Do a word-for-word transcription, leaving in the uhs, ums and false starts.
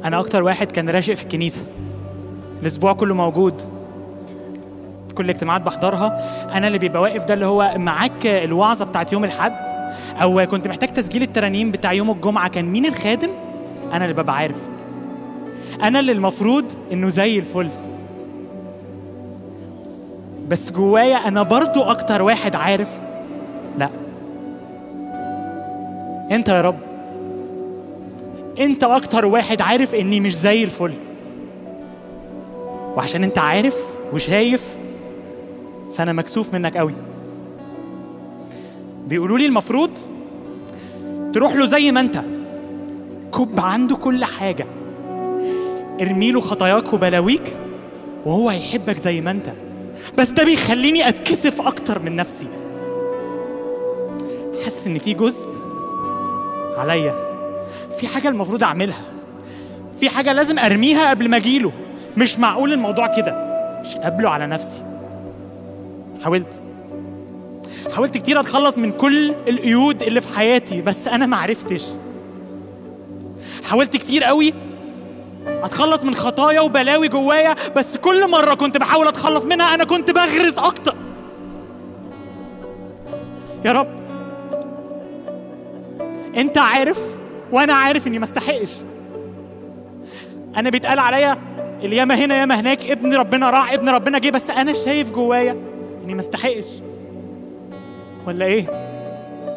انا اكتر واحد كان راشق في الكنيسه، الاسبوع كله موجود في كل اجتماعات بحضرها. انا اللي بيبقى واقف ده اللي هو معاك الوعظه بتاعت يوم الاحد، او كنت محتاج تسجيل الترانيم بتاع يوم الجمعه، كان مين الخادم؟ انا اللي ببقى عارف، انا اللي المفروض انه زي الفل، بس جوايا انا برضو اكتر واحد عارف لا، انت يا رب، انت اكتر واحد عارف اني مش زي الفل. وعشان انت عارف وشايف فانا مكسوف منك قوي. بيقولوا لي المفروض تروح له زي ما انت، كب عنده كل حاجه، ارمي له خطاياك وبلاويك وهو هيحبك زي ما انت. بس ده بيخليني اتكسف اكتر من نفسي، حاسس ان في جزء عليا، في حاجه المفروض اعملها، في حاجه لازم ارميها قبل ما اجيله. مش معقول الموضوع كده، مش قابله على نفسي. حاولت حاولت كتير اتخلص من كل القيود اللي في حياتي، بس انا ما عرفتش. حاولت كتير قوي اتخلص من خطايا وبلاوي جوايا، بس كل مره كنت بحاول اتخلص منها انا كنت بغرز اكتر. يا رب انت عارف وانا عارف اني ما استحقش. انا بيتقال عليا اللي ياما هنا ياما هناك، ابن ربنا راح ابن ربنا جه، بس انا شايف جوايا اني ما استحقش. ولا ايه؟